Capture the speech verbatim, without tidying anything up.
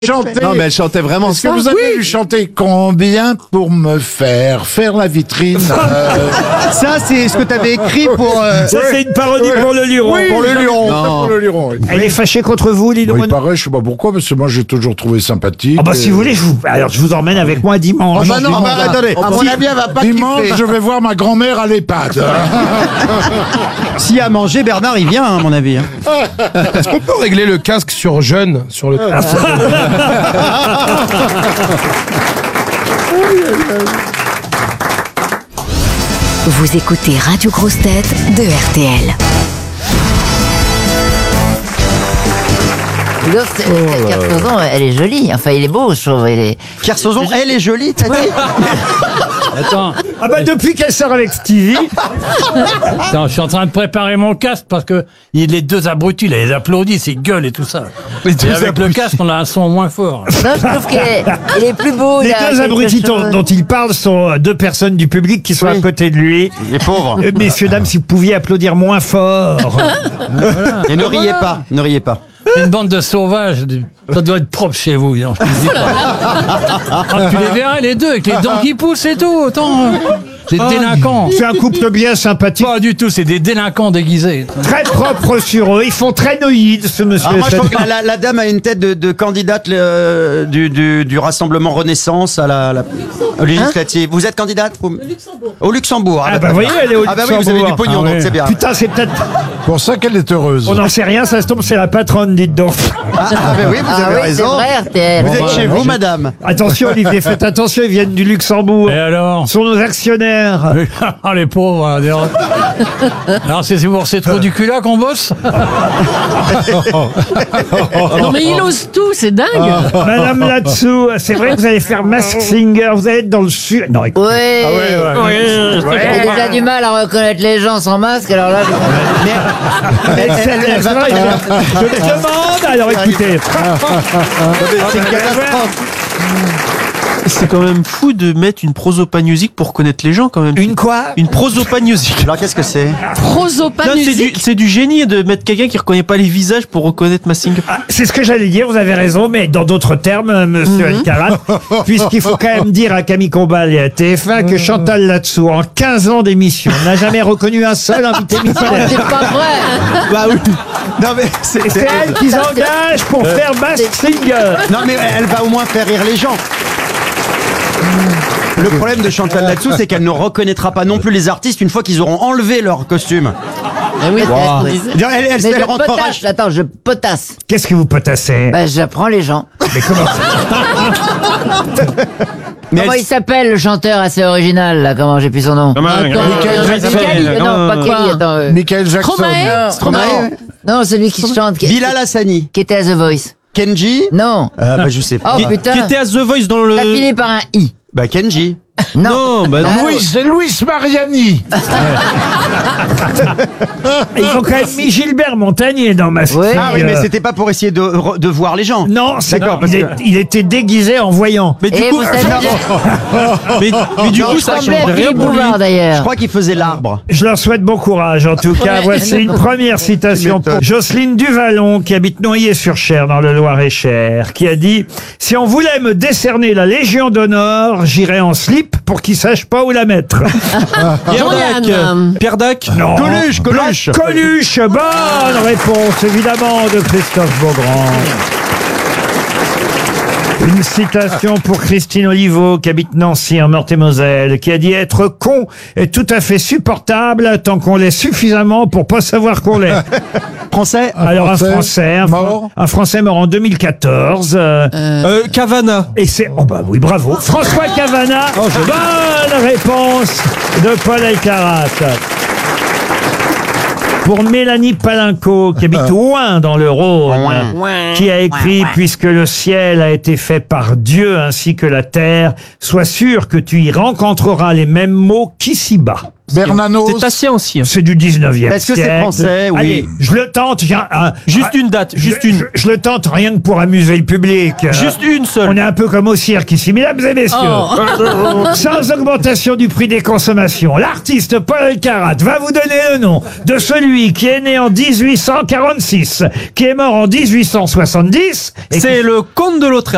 Chanter. Non, mais elle chantait vraiment Est-ce que ça. vous avez Oui. vu chanter combien pour me faire faire la vitrine euh... Ça, c'est ce que t'avais écrit pour. euh, Ça, c'est une parodie Ouais. pour le Luron. Oui, Pour le ça, Luron. ça, pour le Luron. Oui. Elle est fâchée contre vous, Lino Oui, Renaud. pareil, je sais pas pourquoi, parce que moi j'ai toujours trouvé sympathique. Ah bah si Et- vous voulez, je vous... alors je vous emmène avec moi dimanche. Ah bah non, bah, attendez. À mon avis, elle va pas Dimanche, je vais voir ma grand-mère à l'EHPAD. S'il y a à manger, Bernard, il vient, hein, à mon avis. hein. Est-ce qu'on peut régler le casque sur jeune sur le Vous écoutez Radio Grosse Tête de R T L. Dis donc, c'est- Kersozon, elle est jolie. Enfin, il est beau, je trouve. Il est... Kersozon, elle est jolie, t'as dit. Attends, Ah bah depuis qu'elle sort avec Stevie, attends, je suis en train de préparer mon casque parce que il- les deux abrutis, là, ils applaudissent, ils gueulent et tout ça. Les Et deux avec le abrutis. casque, on a un son moins fort. Non, je trouve qu'il est, il est plus beau. les il a deux quelque abrutis dont, chose. dont il parle sont deux personnes du public qui sont à côté de lui. Les pauvres. Euh, Messieurs, dames, si vous pouviez applaudir moins fort. Et ne riez pas, ne riez pas. Une bande de sauvages, ça doit être propre chez vous. Non, je te le dis pas. Ah, tu les verrais les deux avec les dents qui poussent et tout. Attends, c'est des délinquants. C'est un couple bien sympathique, Pas du tout, c'est des délinquants déguisés. très propre sur eux. Ils font très noïdes, ce monsieur. Alors moi, je trouve que la, la- la dame a une tête de, de candidate euh, du, du, du Rassemblement Renaissance à la, la aux législatives. Vous êtes candidate vous Au Luxembourg. Au Luxembourg. Ah bah vous voyez, elle est au Ah bah oui, vous avez du Luxembourg. pognon, Ah donc ouais. c'est bien. Putain, c'est peut-être... Pour ça qu'elle est heureuse. On n'en sait rien, ça se tombe, c'est la patronne, dites donc. Ah, ah bah oui, vous Ah avez oui, c'est raison. vrai, R T L. Vous êtes Bon, chez bah, vous, je- madame. Attention, Olivier, faites attention, ils viennent du Luxembourg. Et alors? Ce sont nos actionnaires. Ah, les pauvres. hein, d'ailleurs. Alors, c'est pour ces trous du cul là qu'on bosse? Non mais il ose tout, c'est dingue. Madame là-dessous, c'est vrai que vous allez faire Mask Singer, vous allez être dans le sud. Non, écoute, Oui. ouais. J'ai déjà du mal à reconnaître les gens sans masque, alors là. Elle, elle- elle- elle va pas je, être- je le demande, alors écoutez. C'est une catastrophe. C'est quand même fou de mettre une prosopagnosie pour connaître les gens quand même. Une quoi? Une prosopagnosie. Alors qu'est-ce que c'est? Non, c'est du, Prosopamusique. c'est du génie de mettre quelqu'un qui reconnaît pas les visages pour reconnaître ma single. Ah, c'est ce que j'allais dire, vous avez raison, mais dans d'autres termes, euh, monsieur Alcarat, puisqu'il faut quand même dire à Camille Combal et à T F un que Chantal là-dessous, en quinze ans d'émission, n'a jamais reconnu un seul invité mystère. C'est pas vrai. Bah oui. Non mais c'est. Et c'est elle qu'ils engagent pour faire Mask Singer. Non mais elle va au moins faire rire les gens. Le problème de Chantal là-dessous, c'est qu'elle ne reconnaîtra pas non plus les artistes une fois qu'ils auront enlevé leur costume. Eh oui, Wow. mais- Elle, elle, mais elle je rentrera. potasse. Attends, je potasse. Qu'est-ce que vous potassez? Bah, j'apprends les gens. Mais comment ça? Mais Comment elle- il s'appelle le chanteur assez original là? Comment j'ai plus son nom? Attends, Michael euh, Jackson. Kelly. Euh, Non, pas Kelly. Attends. euh, Michael Jackson. Stromae. Non, non, celui qui chante, qui, Bilal Hassani, qui était à The Voice. Kenji. Non. Euh, bah je sais pas. Oh Qui, putain. qui était à The Voice dans le. Ça finit par un I. Bah Kenji. Non, bah non. Ah, Louis, c'est Louis Mariani. Ils ont quand même mis Gilbert Montagnier dans Mask Ouais. Singer. Ah oui, mais c'était pas pour essayer de, re- de voir les gens. Non, c'est D'accord, il, parce est- que- il était déguisé en voyant. Mais du Et coup, vous savez, mais, mais du il coup, ça ressemblait change à rien Philippe pour lui. Bouvard Je d'ailleurs. crois qu'il faisait l'arbre. Je leur souhaite bon courage, en tout cas. Voici une première citation pour Jocelyne Duvallon, qui habite Noyer-sur-Cher, dans le Loir-et-Cher, qui a dit « Si on voulait me décerner la Légion d'honneur, j'irais en slip pour qu'ils sachent pas où la mettre. Pierre Dac. Jean-Yann. Pierre Dac. » Non. Coluche, Coluche. Coluche, bonne réponse, évidemment, de Christophe Beaugrand. Une citation pour Christine Oliveau, qui habite Nancy, en Meurthe-et-Moselle, qui a dit « Être con est tout à fait supportable tant qu'on l'est suffisamment pour pas savoir qu'on l'est. » Français. Alors un Français Français, un, Fran- mort. un Français mort en deux mille quatorze. euh, Euh, Cavana. Et c'est... Oh bah oui, bravo. François Cavana. Bonne réponse de Paul Alcarat. Pour Mélanie Palinco, qui habite Ouin dans le Rhône, qui a écrit « Puisque le ciel a été fait par Dieu ainsi que la terre, sois sûr que tu y rencontreras les mêmes mots qu'ici-bas. » Bernanos. C'est Tassien aussi. hein. C'est du dix-neuvième Est-ce que c'est siècle. français? Oui. Allez, je le tente. j'ai un- un- Juste un- une date, juste je, une. Je, je le tente rien que pour amuser le public. Juste une On seule. est un peu comme au cirque ici, mesdames et messieurs. Sans augmentation du prix des consommations, l'artiste Paul Alcarat va vous donner le nom de celui qui est né en dix-huit cent quarante-six, qui est mort en dix-huit cent soixante-dix. et qui- C'est le comte de l'Autriche.